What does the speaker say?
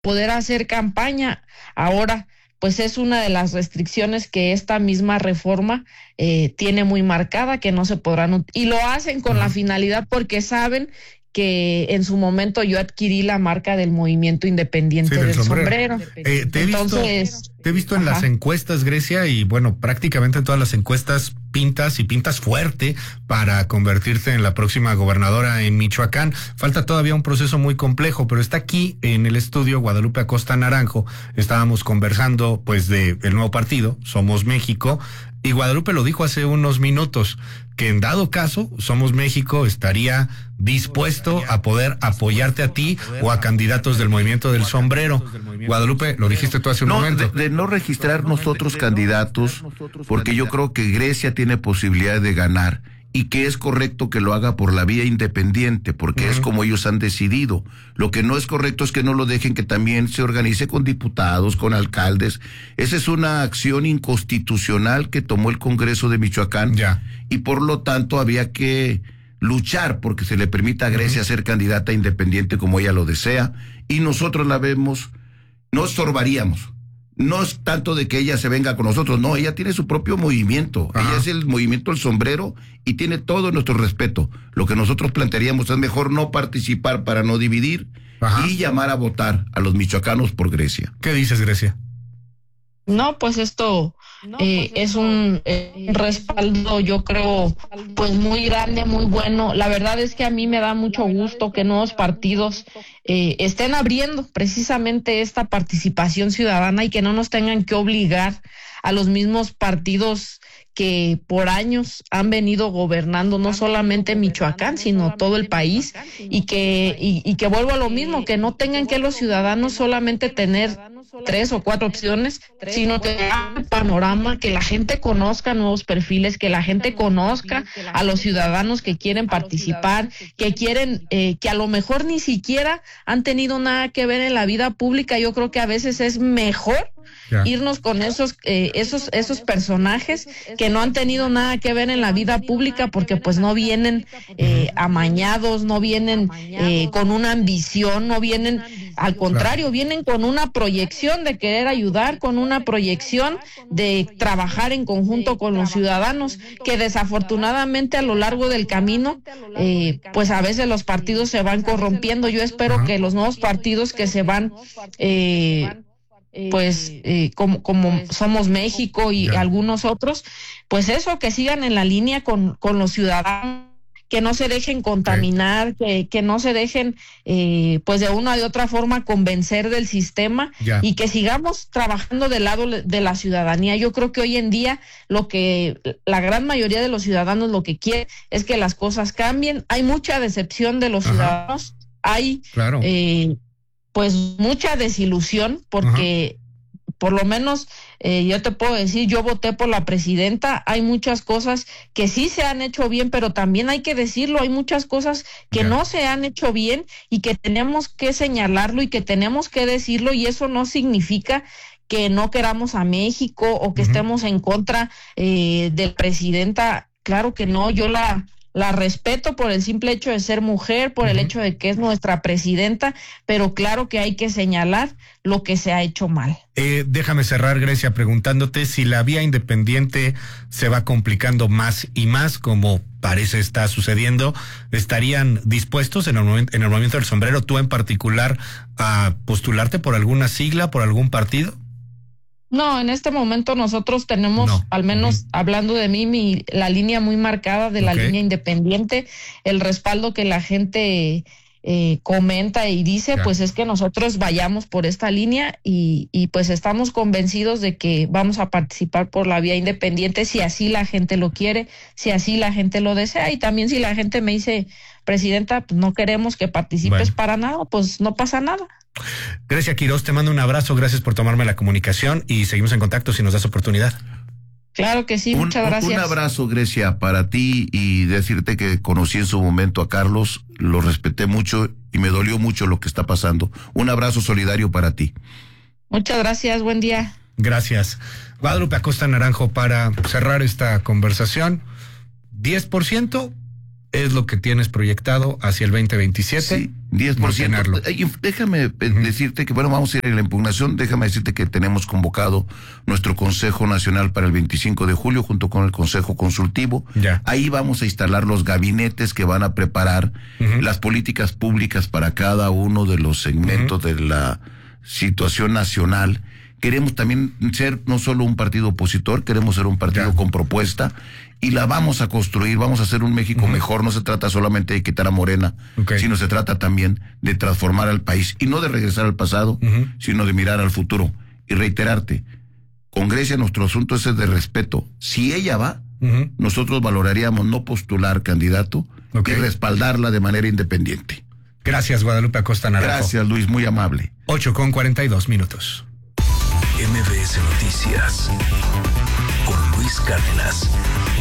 poder hacer campaña. Ahora, pues es una de las restricciones que esta misma reforma tiene muy marcada, que no se podrán, y lo hacen con la finalidad porque saben que en su momento yo adquirí la marca del movimiento independiente del sombrero. Entonces, te he visto en las encuestas, Grecia, y bueno, prácticamente en todas las encuestas pintas fuerte para convertirte en la próxima gobernadora en Michoacán. Falta todavía un proceso muy complejo, pero está aquí en el estudio Guadalupe Acosta Naranjo. Estábamos conversando pues de el nuevo partido, Somos México, y Guadalupe lo dijo hace unos minutos, que en dado caso, Somos México estaría dispuesto a poder apoyarte a ti o a candidatos del movimiento del sombrero. Guadalupe, lo dijiste tú hace un momento. De no registrar nosotros candidatos, porque yo creo que Grecia tiene posibilidad de ganar y que es correcto que lo haga por la vía independiente, porque es como ellos han decidido. Lo que no es correcto es que no lo dejen que también se organice con diputados, con alcaldes. Esa es una acción inconstitucional que tomó el Congreso de Michoacán, y por lo tanto había que luchar porque se le permita a Grecia ser candidata independiente como ella lo desea, y nosotros la vemos, no estorbaríamos. No es tanto de que ella se venga con nosotros, no, ella tiene su propio movimiento. Ella es el movimiento del sombrero y tiene todo nuestro respeto. Lo que nosotros plantearíamos es mejor no participar para no dividir y llamar a votar a los michoacanos por Grecia. ¿Qué dices, Grecia? No, pues esto es un respaldo, yo creo, pues muy grande, muy bueno. La verdad es que a mí me da mucho gusto que nuevos partidos estén abriendo precisamente esta participación ciudadana y que no nos tengan que obligar a los mismos partidos que por años han venido gobernando no solamente Michoacán, sino todo el país, y que vuelvo a lo mismo, que no tengan que los ciudadanos solamente tener 3 o 4 opciones, sino que haya un panorama, que la gente conozca nuevos perfiles, que la gente conozca a los ciudadanos que quieren participar, que quieren, que a lo mejor ni siquiera han tenido nada que ver en la vida pública. Yo creo que a veces es mejor irnos con esos personajes que no han tenido nada que ver en la vida pública, porque pues no vienen amañados, no vienen con una ambición, no vienen, al contrario, vienen con una proyección de querer ayudar, con una proyección de trabajar en conjunto con los ciudadanos, que desafortunadamente a lo largo del camino pues a veces los partidos se van corrompiendo. Yo espero que los nuevos partidos que se van como Somos México y algunos otros, pues eso, que sigan en la línea con los ciudadanos, que no se dejen contaminar, que no se dejen pues de una u otra forma convencer del sistema, y que sigamos trabajando del lado de la ciudadanía. Yo creo que hoy en día lo que la gran mayoría de los ciudadanos lo que quiere es que las cosas cambien. Hay mucha decepción de los ciudadanos, hay pues mucha desilusión, porque por lo menos yo te puedo decir, yo voté por la presidenta. Hay muchas cosas que sí se han hecho bien, pero también hay que decirlo, hay muchas cosas que no se han hecho bien y que tenemos que señalarlo y que tenemos que decirlo, y eso no significa que no queramos a México o que estemos en contra de la presidenta. Claro que no, yo la respeto por el simple hecho de ser mujer, por el hecho de que es nuestra presidenta, pero claro que hay que señalar lo que se ha hecho mal. Déjame cerrar, Grecia, preguntándote si la vía independiente se va complicando más y más, como parece está sucediendo. ¿Estarían dispuestos en el movimiento del sombrero, tú en particular, a postularte por alguna sigla, por algún partido? No, en este momento nosotros tenemos, al menos hablando de mí, la línea muy marcada de la línea independiente. El respaldo que la gente comenta y dice, pues es que nosotros vayamos por esta línea, y pues estamos convencidos de que vamos a participar por la vía independiente, si así la gente lo quiere, si así la gente lo desea, y también si la gente me dice, presidenta, pues no queremos que participes para nada, pues no pasa nada. Grecia Quiroz, te mando un abrazo, gracias por tomarme la comunicación y seguimos en contacto si nos das oportunidad. Claro que sí, muchas gracias. Un abrazo, Grecia, para ti, y decirte que conocí en su momento a Carlos, lo respeté mucho y me dolió mucho lo que está pasando. Un abrazo solidario para ti. Muchas gracias, buen día. Gracias. Guadalupe Acosta Naranjo, para cerrar esta conversación, 10%, es lo que tienes proyectado hacia el 2027. Sí, 10%. Déjame decirte que, bueno, vamos a ir a la impugnación. Déjame decirte que tenemos convocado nuestro Consejo Nacional para el 25 de julio junto con el Consejo Consultivo. Ya. Ahí vamos a instalar los gabinetes que van a preparar las políticas públicas para cada uno de los segmentos de la situación nacional. Queremos también ser no solo un partido opositor, queremos ser un partido con propuesta y la vamos a construir, vamos a hacer un México mejor. No se trata solamente de quitar a Morena, sino se trata también de transformar al país y no de regresar al pasado, sino de mirar al futuro. Y reiterarte, con Grecia nuestro asunto es de respeto. Si ella va, nosotros valoraríamos no postular candidato y respaldarla de manera independiente. Gracias, Guadalupe Acosta Naranjo. Gracias, Luis, muy amable. 8:42. MBS Noticias con Luis Cárdenas.